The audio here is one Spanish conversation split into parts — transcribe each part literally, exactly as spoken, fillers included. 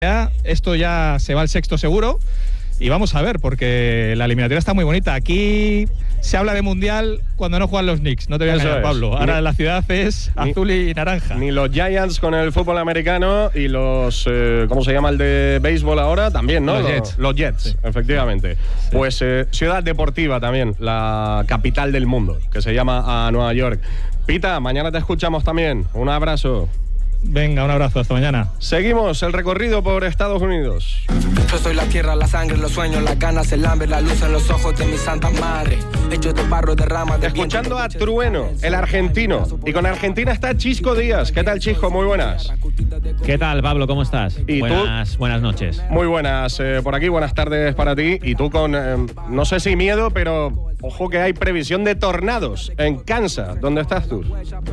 Esto ya se va al sexto seguro y vamos a ver, porque la eliminatoria está muy bonita. Aquí se habla de mundial cuando no juegan los Knicks, no te voy a engañar, Pablo. Ahora ni, la ciudad es azul ni, y naranja. Ni los Giants con el fútbol americano y los, eh, ¿cómo se llama el de béisbol ahora? También, ¿no? Los Jets. Los Jets, sí. Efectivamente. Sí. Pues eh, ciudad deportiva también, la capital del mundo, que se llama a Nueva York. Pita, mañana te escuchamos también. Un abrazo. Venga, un abrazo, hasta mañana. Seguimos el recorrido por Estados Unidos. Yo soy la tierra, la sangre, los sueños, las ganas, el hambre, la luz en los ojos de mi santa madre. Hechos de barro, de ramas, de Escuchando a Trueno, el argentino. Y con Argentina está Chisco Díaz. ¿Qué tal, Chisco? Muy buenas. ¿Qué tal, Pablo? ¿Cómo estás? ¿Y buenas, tú? Buenas noches. Muy buenas eh, por aquí, buenas tardes para ti. Y tú con, eh, no sé si miedo, pero ojo que hay previsión de tornados en Kansas. ¿Dónde estás tú?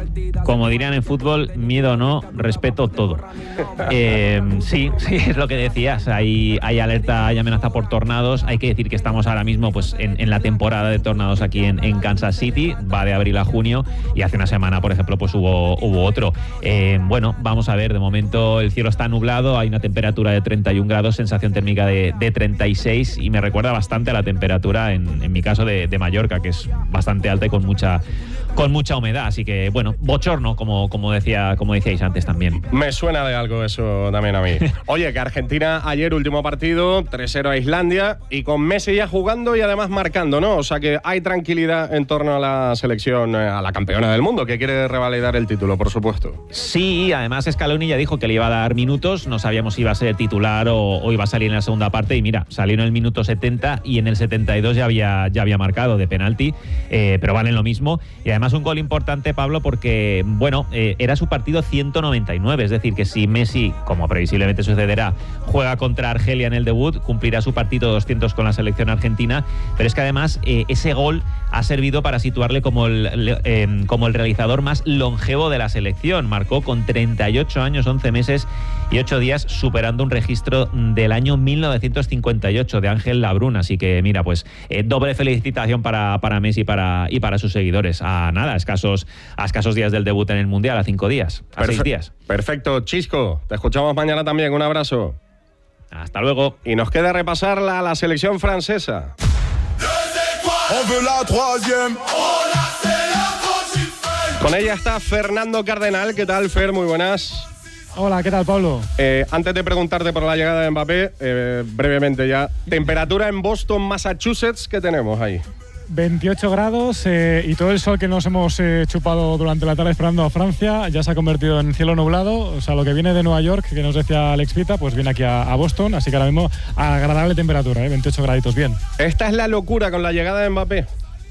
Como dirían en fútbol, miedo o no, respeto todo. eh, sí, sí, es lo que decías. Hay, hay alerta, hay amenaza por tornados. Hay que decir que estamos ahora mismo pues, en, en la temporada de tornados aquí en, en Kansas City. Va de abril a junio y hace una semana, por ejemplo, pues hubo, hubo otro. Eh, bueno, vamos a ver. De momento el cielo está nublado, hay una temperatura de treinta y un grados, sensación térmica de, de treinta y seis y me recuerda bastante a la temperatura, en, en mi caso, de, de Mallorca, que es bastante alta y con mucha... con mucha humedad, así que bueno, bochorno, como, como, decía, como decíais antes también. Me suena de algo eso también a mí. Oye, que Argentina ayer, último partido, tres cero a Islandia, y con Messi ya jugando y además marcando, ¿no? O sea que hay tranquilidad en torno a la selección, a la campeona del mundo, que quiere revalidar el título, por supuesto. Sí, además Scaloni ya dijo que le iba a dar minutos, no sabíamos si iba a ser titular o, o iba a salir en la segunda parte, y mira, salió en el minuto setenta y en el setenta y dos ya había, ya había marcado de penalti, eh, pero valen lo mismo, y además un gol importante, Pablo, porque, bueno, eh, era su partido ciento noventa y nueve, es decir, que si Messi, como previsiblemente sucederá, juega contra Argelia en el debut, cumplirá su partido doscientos con la selección argentina, pero es que además eh, ese gol ha servido para situarle como el, eh, como el realizador más longevo de la selección. Marcó con treinta y ocho años, once meses y ocho días, superando un registro del año mil novecientos cincuenta y ocho de Ángel Labrún. Así que mira, pues eh, doble felicitación para, para Messi para, y para sus seguidores. A nada, a escasos, a escasos días del debut en el Mundial, a cinco días, a Perfe- seis días. Perfecto, Chisco. Te escuchamos mañana también. Un abrazo. Hasta luego. Y nos queda repasar la, la selección francesa. Con ella está Fernando Cardenal. ¿Qué tal, Fer? Muy buenas. Hola, ¿qué tal, Pablo? Eh, antes de preguntarte por la llegada de Mbappé, eh, brevemente ya, temperatura en Boston, Massachusetts, ¿qué tenemos ahí? veintiocho grados eh, y todo el sol que nos hemos eh, chupado durante la tarde esperando a Francia ya se ha convertido en cielo nublado. O sea, lo que viene de Nueva York, que nos decía Alex Pita, pues viene aquí a, a Boston, así que ahora mismo agradable temperatura, ¿eh? veintiocho graditos, bien. Esta es la locura con la llegada de Mbappé.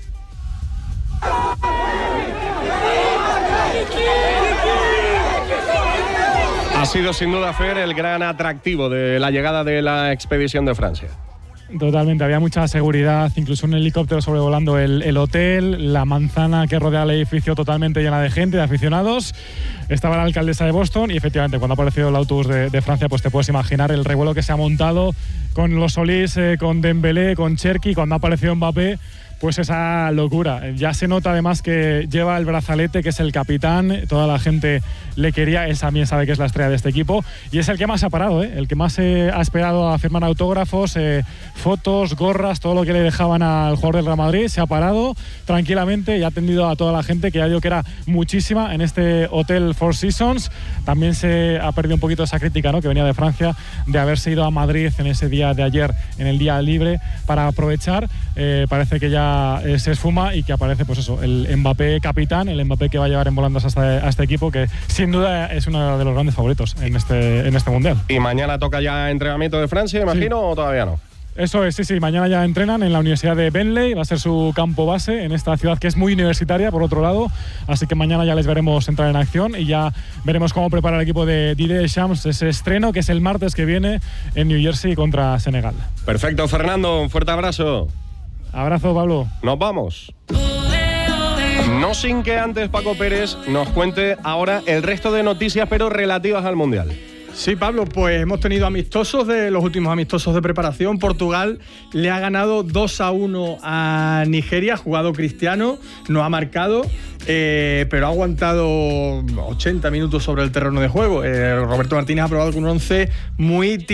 Ha sido sin duda, Fer, el gran atractivo de la llegada de la expedición de Francia. Totalmente, había mucha seguridad, incluso un helicóptero sobrevolando el, el hotel, la manzana que rodea el edificio totalmente llena de gente, de aficionados. Estaba la alcaldesa de Boston y efectivamente cuando ha aparecido el autobús de, de Francia, pues te puedes imaginar el revuelo que se ha montado con los Solís, eh, con Dembélé, con Cherki. Cuando ha aparecido Mbappé, pues esa locura. Ya se nota además que lleva el brazalete, que es el capitán, toda la gente le quería, él también sabe que es la estrella de este equipo y es el que más ha parado, ¿eh? el que más eh, ha esperado a firmar autógrafos, eh, fotos, gorras, todo lo que le dejaban al jugador del Real Madrid. Se ha parado tranquilamente y ha atendido a toda la gente, que ya digo que era muchísima en este hotel Four Seasons. También se ha perdido un poquito esa crítica, ¿no?, que venía de Francia, de haberse ido a Madrid en ese día de ayer, en el día libre, para aprovechar. Eh, parece que ya Eh, se esfuma y que aparece, pues eso, el Mbappé capitán, el Mbappé que va a llevar en volandas a este, a este equipo, que sin duda es uno de los grandes favoritos en este, en este Mundial. ¿Y mañana toca ya entrenamiento de Francia, imagino, sí, o todavía no? Eso es, sí, sí, mañana ya entrenan en la Universidad de Bentley, va a ser su campo base en esta ciudad que es muy universitaria, por otro lado, así que mañana ya les veremos entrar en acción y ya veremos cómo prepara el equipo de Didier Deschamps ese estreno, que es el martes que viene en New Jersey contra Senegal. Perfecto, Fernando, un fuerte abrazo. Abrazo, Pablo. Nos vamos. No sin que antes Paco Pérez nos cuente ahora el resto de noticias, pero relativas al Mundial. Sí, Pablo, pues hemos tenido amistosos, de los últimos amistosos de preparación. Portugal le ha ganado dos a uno a Nigeria, ha jugado Cristiano, no ha marcado, eh, pero ha aguantado ochenta minutos sobre el terreno de juego. Eh, Roberto Martínez ha probado con un once muy